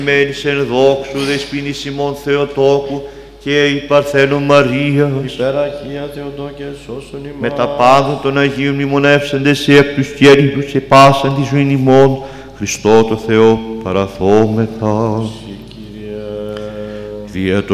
Μένεις εν δόξου δεσποίνης ημών Θεοτόκου και η Παρθένου Μαρίας. Υπεραχία Θεοτόκε σώσον ημάς. Με τα πάντα των Αγίων μνημονεύσαντες σε εκ τους κέρδους και πάσαν τη ζωήν ημών, Χριστό το Θεό παραθόμεθα. Συ, Κύριε. Δια